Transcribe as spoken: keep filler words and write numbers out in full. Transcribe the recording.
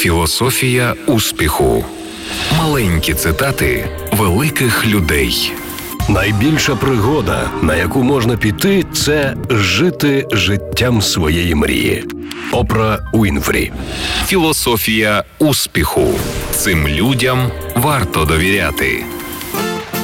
Філософія успіху. Маленькі цитати великих людей. Найбільша пригода, на яку можна піти, це жити життям своєї мрії. Опра Уінфрі. Філософія успіху. Цим людям варто довіряти.